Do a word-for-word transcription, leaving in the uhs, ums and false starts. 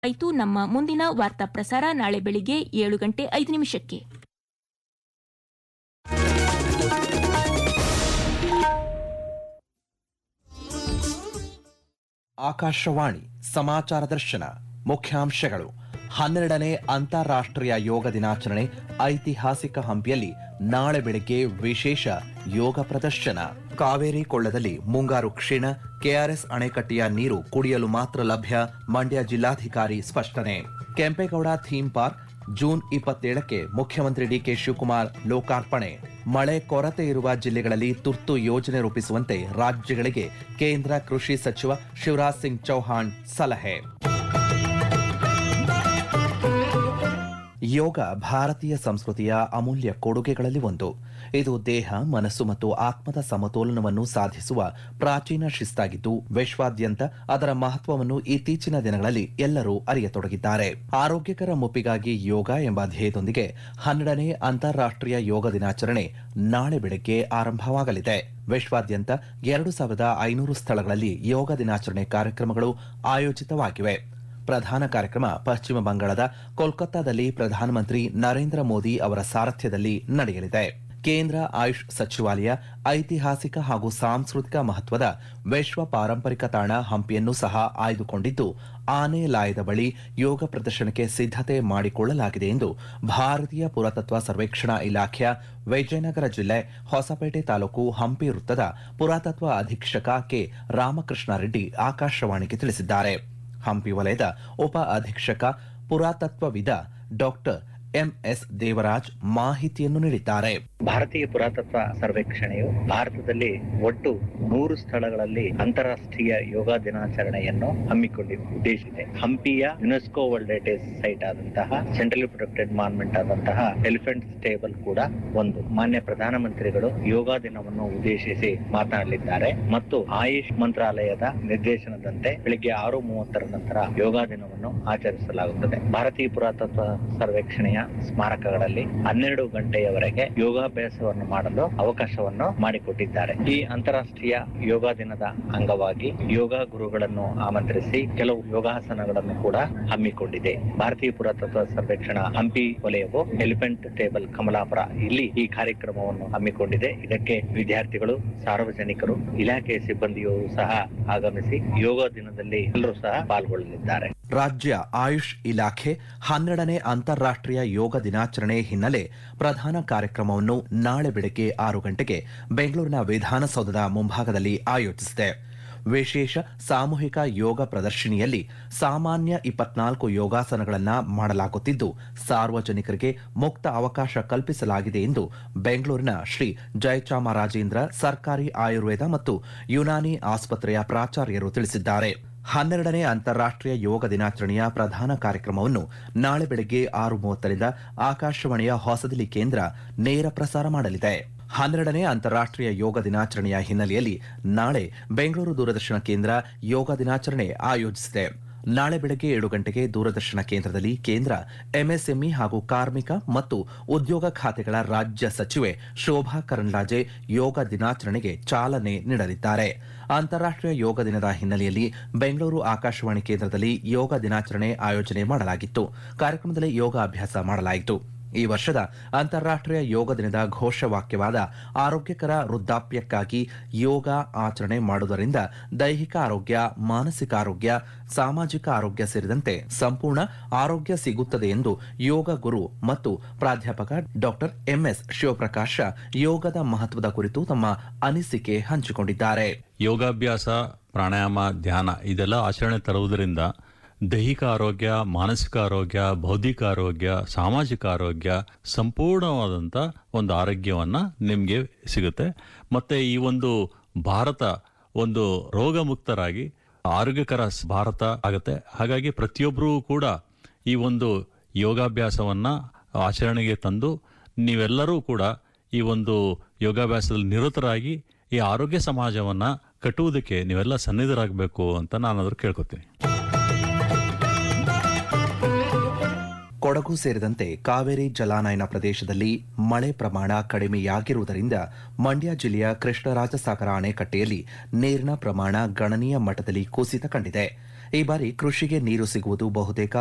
ಆಯಿತು. ನಮ್ಮ ಮುಂದಿನ ವಾರ್ತಾ ಪ್ರಸಾರ ನಾಳೆ ಬೆಳಿಗ್ಗೆ ಏಳು ಗಂಟೆ ಐದು ನಿಮಿಷಕ್ಕೆ. ಆಕಾಶವಾಣಿ ಸಮಾಚಾರ ದರ್ಶನ ಮುಖ್ಯಾಂಶಗಳು. ಹನ್ನೆರಡನೇ ಅಂತಾರಾಷ್ಟ್ರೀಯ ಯೋಗ ದಿನಾಚರಣೆ ಐತಿಹಾಸಿಕ ಹಂಪಿಯಲ್ಲಿ ನಾಳೆ ಬೆಳಗ್ಗೆ ವಿಶೇಷ ಯೋಗ ಪ್ರದರ್ಶನ. ಕಾವೇರಿ ಕೊಳ್ಳದಲ್ಲಿ ಮುಂಗಾರು ಕ್ಷೀಣ, ಕೆಆರ್ಎಸ್ ಅಣೆಕಟ್ಟೆಯ ನೀರು ಕುಡಿಯಲು ಮಾತ್ರ ಲಭ್ಯ, ಮಂಡ್ಯ ಜಿಲ್ಲಾಧಿಕಾರಿ ಸ್ಪಷ್ಟನೆ. ಕೆಂಪೇಗೌಡ ಥೀಮ್ ಪಾರ್ಕ್ ಜೂನ್ ಇಪ್ಪತ್ತೇಳಕ್ಕೆ ಮುಖ್ಯಮಂತ್ರಿ ಡಿಕೆ ಶಿವಕುಮಾರ್ ಲೋಕಾರ್ಪಣೆ. ಮಳೆ ಕೊರತೆ ಇರುವ ಜಿಲ್ಲೆಗಳಲ್ಲಿ ತುರ್ತು ಯೋಜನೆ ರೂಪಿಸುವಂತೆ ರಾಜ್ಯಗಳಿಗೆ ಕೇಂದ್ರ ಕೃಷಿ ಸಚಿವ ಶಿವರಾಜ್ ಸಿಂಗ್ ಚೌಹಾಣ್ ಸಲಹೆ. ಯೋಗ ಭಾರತೀಯ ಸಂಸ್ಕೃತಿಯ ಅಮೂಲ್ಯ ಕೊಡುಗೆಗಳಲ್ಲಿ ಒಂದು. ಇದು ದೇಹ, ಮನಸ್ಸು ಮತ್ತು ಆತ್ಮದ ಸಮತೋಲನವನ್ನು ಸಾಧಿಸುವ ಪ್ರಾಚೀನ ಶಿಸ್ತಾಗಿದ್ದು, ವಿಶ್ವಾದ್ಯಂತ ಅದರ ಮಹತ್ವವನ್ನು ಇತ್ತೀಚಿನ ದಿನಗಳಲ್ಲಿ ಎಲ್ಲರೂ ಅರಿಯತೊಡಗಿದ್ದಾರೆ. ಆರೋಗ್ಯಕರ ಮುಪ್ಪಿಗಾಗಿ ಯೋಗ ಎಂಬ ಧ್ಯೇಯದೊಂದಿಗೆ ಹನ್ನೆರಡನೇ ಅಂತಾರಾಷ್ಟ್ರೀಯ ಯೋಗ ದಿನಾಚರಣೆ ನಾಳೆ ಬೆಳಗ್ಗೆ ಆರಂಭವಾಗಲಿದೆ. ವಿಶ್ವಾದ್ಯಂತ ಎರಡು ಸಾವಿರದ ಐನೂರು ಸ್ಥಳಗಳಲ್ಲಿ ಯೋಗ ದಿನಾಚರಣೆ ಕಾರ್ಯಕ್ರಮಗಳು ಆಯೋಜಿತವಾಗಿವೆ. ಪ್ರಧಾನ ಕಾರ್ಯಕ್ರಮ ಪಶ್ಚಿಮ ಬಂಗಾಳದ ಕೋಲ್ಕತ್ತಾದಲ್ಲಿ ಪ್ರಧಾನಮಂತ್ರಿ ನರೇಂದ್ರ ಮೋದಿ ಅವರ ಸಾರಥ್ಯದಲ್ಲಿ ನಡೆಯಲಿದೆ. ಕೇಂದ್ರ ಆಯುಷ್ ಸಚಿವಾಲಯ ಐತಿಹಾಸಿಕ ಹಾಗೂ ಸಾಂಸ್ಕೃತಿಕ ಮಹತ್ವದ ವಿಶ್ವ ಪಾರಂಪರಿಕ ತಾಣ ಹಂಪಿಯನ್ನು ಸಹ ಆಯ್ದುಕೊಂಡಿದ್ದು, ಆನೆ ಲಾಯದ ಬಳಿ ಯೋಗ ಪ್ರದರ್ಶನಕ್ಕೆ ಸಿದ್ಧತೆ ಮಾಡಿಕೊಳ್ಳಲಾಗಿದೆ ಎಂದು ಭಾರತೀಯ ಪುರಾತತ್ವ ಸರ್ವೇಕ್ಷಣಾ ಇಲಾಖೆಯ ವಿಜಯನಗರ ಜಿಲ್ಲೆ ಹೊಸಪೇಟೆ ತಾಲೂಕು ಹಂಪಿ ವೃತ್ತದ ಪುರಾತತ್ವ ಅಧೀಕ್ಷಕ ಕೆ ರಾಮಕೃಷ್ಣ ರೆಡ್ಡಿ ಆಕಾಶವಾಣಿಗೆ ತಿಳಿಸಿದ್ದಾರೆ. ಹಂಪಿ ವಲಯದ ಉಪ ಅಧೀಕ್ಷಕ ಪುರಾತತ್ವವಿದ ಡಾಕ್ಟರ್ ಎಂಎಸ್ ದೇವರಾಜ್ ಮಾಹಿತಿಯನ್ನು ನೀಡಿದ್ದಾರೆ. ಭಾರತೀಯ ಪುರಾತತ್ವ ಸರ್ವೇಕ್ಷಣೆಯು ಭಾರತದಲ್ಲಿ ಒಟ್ಟು ನೂರು ಸ್ಥಳಗಳಲ್ಲಿ ಅಂತಾರಾಷ್ಟ್ರೀಯ ಯೋಗ ದಿನಾಚರಣೆಯನ್ನು ಹಮ್ಮಿಕೊಂಡಿದೆ ಉದ್ದೇಶಿಸಿದೆ. ಹಂಪಿಯ ಯುನೆಸ್ಕೋ ವರ್ಲ್ಡ್ ಹೆರಿಟೇಜ್ ಸೈಟ್ ಆದಂತಹ ಸೆಂಟ್ರಲಿ ಪ್ರೊಟೆಕ್ಟೆಡ್ ಮಾನ್ಯುಮೆಂಟ್ ಆದಂತಹ ಎಲಿಫೆಂಟ್ ಸ್ಟೇಬಲ್ ಕೂಡ ಒಂದು. ಮಾನ್ಯ ಪ್ರಧಾನಮಂತ್ರಿಗಳು ಯೋಗ ದಿನವನ್ನು ಉದ್ದೇಶಿಸಿ ಮಾತನಾಡಲಿದ್ದಾರೆ ಮತ್ತು ಆಯುಷ್ ಮಂತ್ರಾಲಯದ ನಿರ್ದೇಶನದಂತೆ ಬೆಳಿಗ್ಗೆ ಆರು ಮೂವತ್ತರ ನಂತರ ಯೋಗ ದಿನವನ್ನು ಆಚರಿಸಲಾಗುತ್ತದೆ. ಭಾರತೀಯ ಪುರಾತತ್ವ ಸರ್ವೇಕ್ಷಣೆಯ ಸ್ಮಾರಕಗಳಲ್ಲಿ ಹನ್ನೆರಡು ಗಂಟೆಯವರೆಗೆ ಯೋಗಾಭ್ಯಾಸವನ್ನು ಮಾಡಲು ಅವಕಾಶವನ್ನು ಮಾಡಿಕೊಟ್ಟಿದ್ದಾರೆ. ಈ ಅಂತಾರಾಷ್ಟ್ರೀಯ ಯೋಗ ದಿನದ ಅಂಗವಾಗಿ ಯೋಗ ಗುರುಗಳನ್ನು ಆಮಂತ್ರಿಸಿ ಕೆಲವು ಯೋಗಾಸನಗಳನ್ನು ಕೂಡ ಹಮ್ಮಿಕೊಂಡಿದೆ. ಭಾರತೀಯ ಪುರಾತತ್ವ ಸರ್ವೇಕ್ಷಣಾ ಹಂಪಿ ವಲಯವು ಎಲಿಫೆಂಟ್ ಟೇಬಲ್ ಕಮಲಾಪುರ ಇಲ್ಲಿ ಈ ಕಾರ್ಯಕ್ರಮವನ್ನು ಹಮ್ಮಿಕೊಂಡಿದೆ. ಇದಕ್ಕೆ ವಿದ್ಯಾರ್ಥಿಗಳು, ಸಾರ್ವಜನಿಕರು, ಇಲಾಖೆಯ ಸಿಬ್ಬಂದಿಯೂ ಸಹ ಆಗಮಿಸಿ ಯೋಗ ದಿನದಲ್ಲಿ ಎಲ್ಲರೂ ಸಹ ಪಾಲ್ಗೊಳ್ಳಲಿದ್ದಾರೆ. ರಾಜ್ಯ ಆಯುಷ್ ಇಲಾಖೆ ಹನ್ನೆರಡನೇ ಅಂತಾರಾಷ್ಟ್ರೀಯ ಯೋಗ ದಿನಾಚರಣೆ ಹಿನ್ನೆಲೆ ಪ್ರಧಾನ ಕಾರ್ಯಕ್ರಮವನ್ನು ನಾಳೆ ಬೆಳಗ್ಗೆ ಆರು ಗಂಟೆಗೆ ಬೆಂಗಳೂರಿನ ವಿಧಾನಸೌಧದ ಮುಂಭಾಗದಲ್ಲಿ ಆಯೋಜಿಸಿದೆ. ವಿಶೇಷ ಸಾಮೂಹಿಕ ಯೋಗ ಪ್ರದರ್ಶನಿಯಲ್ಲಿ ಸಾಮಾನ್ಯ ಇಪ್ಪತ್ನಾಲ್ಕು ಯೋಗಾಸನಗಳನ್ನು ಮಾಡಲಾಗುತ್ತಿದ್ದು, ಸಾರ್ವಜನಿಕರಿಗೆ ಮುಕ್ತ ಅವಕಾಶ ಕಲ್ಪಿಸಲಾಗಿದೆ ಎಂದು ಬೆಂಗಳೂರಿನ ಶ್ರೀ ಜಯಚಾಮರಾಜೇಂದ್ರ ಸರ್ಕಾರಿ ಆಯುರ್ವೇದ ಮತ್ತು ಯುನಾನಿ ಆಸ್ಪತ್ರೆಯ ಪ್ರಾಚಾರ್ಯರು ತಿಳಿಸಿದ್ದಾರೆ. ಹನ್ನೆರಡನೇ ಅಂತಾರಾಷ್ಟ್ರೀಯ ಯೋಗ ದಿನಾಚರಣೆಯ ಪ್ರಧಾನ ಕಾರ್ಯಕ್ರಮವನ್ನು ನಾಳೆ ಬೆಳಗ್ಗೆ ಆರು ಮೂವತ್ತರಿಂದ ಆಕಾಶವಾಣಿಯ ಹೊಸದಿಲ್ಲಿ ಕೇಂದ್ರ ನೇರ ಪ್ರಸಾರ ಮಾಡಲಿದೆ. ಹನ್ನೆರಡನೇ ಅಂತಾರಾಷ್ಟ್ರೀಯ ಯೋಗ ದಿನಾಚರಣೆಯ ಹಿನ್ನೆಲೆಯಲ್ಲಿ ನಾಳೆ ಬೆಂಗಳೂರು ದೂರದರ್ಶನ ಕೇಂದ್ರ ಯೋಗ ದಿನಾಚರಣೆ ಆಯೋಜಿಸಿದೆ. ನಾಳೆ ಬೆಳಗ್ಗೆ ಏಳು ಗಂಟೆಗೆ ದೂರದರ್ಶನ ಕೇಂದ್ರದಲ್ಲಿ ಕೇಂದ್ರ ಎಂಎಸ್ಎಂಇ ಹಾಗೂ ಕಾರ್ಮಿಕ ಮತ್ತು ಉದ್ಯೋಗ ಖಾತೆಗಳ ರಾಜ್ಯ ಸಚಿವೆ ಶೋಭಾ ಕರಂದ್ಲಾಜೆ ಯೋಗ ದಿನಾಚರಣೆಗೆ ಚಾಲನೆ ನೀಡಲಿದ್ದಾರೆ. ಅಂತಾರಾಷ್ಟ್ರೀಯ ಯೋಗ ದಿನದ ಹಿನ್ನೆಲೆಯಲ್ಲಿ ಬೆಂಗಳೂರು ಆಕಾಶವಾಣಿ ಕೇಂದ್ರದಲ್ಲಿ ಯೋಗ ದಿನಾಚರಣೆ ಆಯೋಜನೆ ಮಾಡಲಾಗಿತ್ತು. ಕಾರ್ಯಕ್ರಮದಲ್ಲಿ ಯೋಗ ಅಭ್ಯಾಸ ಮಾಡಲಾಯಿತು. ಈ ವರ್ಷದ ಅಂತಾರಾಷ್ಟ್ರೀಯ ಯೋಗ ದಿನದ ಘೋಷವಾಕ್ಯವಾದ ಆರೋಗ್ಯಕರ ವೃದ್ಧಾಪ್ಯಕ್ಕಾಗಿ ಯೋಗ ಆಚರಣೆ ಮಾಡುವುದರಿಂದ ದೈಹಿಕ ಆರೋಗ್ಯ, ಮಾನಸಿಕ ಆರೋಗ್ಯ, ಸಾಮಾಜಿಕ ಆರೋಗ್ಯ ಸೇರಿದಂತೆ ಸಂಪೂರ್ಣ ಆರೋಗ್ಯ ಸಿಗುತ್ತದೆ ಎಂದು ಯೋಗ ಗುರು ಮತ್ತು ಪ್ರಾಧ್ಯಾಪಕ ಡಾಕ್ಟರ್ ಎಂಎಸ್ ಶಿವಪ್ರಕಾಶ ಯೋಗದ ಮಹತ್ವದ ಕುರಿತು ತಮ್ಮ ಅನಿಸಿಕೆ ಹಂಚಿಕೊಂಡಿದ್ದಾರೆ. ಯೋಗಾಭ್ಯಾಸ, ಪ್ರಾಣಾಯಾಮ, ಧ್ಯಾನ ಇದೆಲ್ಲ ಆಚರಣೆ ತರುವುದರಿಂದ ದೈಹಿಕ ಆರೋಗ್ಯ, ಮಾನಸಿಕ ಆರೋಗ್ಯ, ಬೌದ್ಧಿಕ ಆರೋಗ್ಯ, ಸಾಮಾಜಿಕ ಆರೋಗ್ಯ, ಸಂಪೂರ್ಣವಾದಂಥ ಒಂದು ಆರೋಗ್ಯವನ್ನು ನಿಮಗೆ ಸಿಗುತ್ತೆ. ಮತ್ತು ಈ ಒಂದು ಭಾರತ ಒಂದು ರೋಗ ಮುಕ್ತರಾಗಿ ಆರೋಗ್ಯಕರ ಭಾರತ ಆಗುತ್ತೆ. ಹಾಗಾಗಿ ಪ್ರತಿಯೊಬ್ಬರೂ ಕೂಡ ಈ ಒಂದು ಯೋಗಾಭ್ಯಾಸವನ್ನು ಆಚರಣೆಗೆ ತಂದು ನೀವೆಲ್ಲರೂ ಕೂಡ ಈ ಒಂದು ಯೋಗಾಭ್ಯಾಸದಲ್ಲಿ ನಿರತರಾಗಿ ಈ ಆರೋಗ್ಯ ಸಮಾಜವನ್ನು ಕಟ್ಟುವುದಕ್ಕೆ ನೀವೆಲ್ಲ ಸನ್ನಿಧರಾಗಬೇಕು ಅಂತ ನಾನಾದರೂ ಕೇಳ್ಕೊತೀನಿ. ಕೊಡಗು ಸೇರಿದಂತೆ ಕಾವೇರಿ ಜಲಾನಯನ ಪ್ರದೇಶದಲ್ಲಿ ಮಳೆ ಪ್ರಮಾಣ ಕಡಿಮೆಯಾಗಿರುವುದರಿಂದ ಮಂಡ್ಯ ಜಿಲ್ಲೆಯ ಕೃಷ್ಣರಾಜಸಾಗರ ಅಣೆಕಟ್ಟೆಯಲ್ಲಿ ನೀರಿನ ಪ್ರಮಾಣ ಗಣನೀಯ ಮಟ್ಟದಲ್ಲಿ ಕುಸಿತ ಕಂಡಿದೆ. ಈ ಬಾರಿ ಕೃಷಿಗೆ ನೀರು ಸಿಗುವುದು ಬಹುತೇಕ